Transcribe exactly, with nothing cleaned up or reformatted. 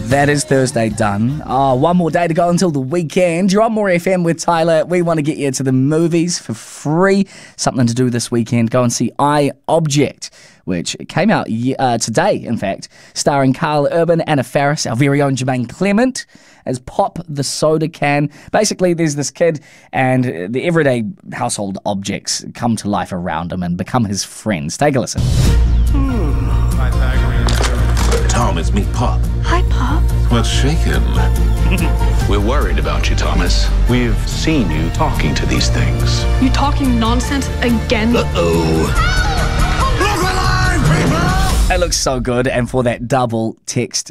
That is Thursday done. Oh, one more day to go until the weekend. You're on More F M with Tyler. We want to get you to the movies for free. Something to do this weekend. Go and see I, Object, which came out uh, today, in fact, starring Carl Urban, Anna Faris, our very own Jermaine Clement as Pop the Soda Can. Basically, there's this kid and the everyday household objects come to life around him and become his friends. Take a listen. Thomas, meet Pop. Hi, Pop. What's shaking? We're worried about you, Thomas. We've seen you talking to these things. You talking nonsense again? Uh-oh. Look alive, people! It looks so good, and for that double text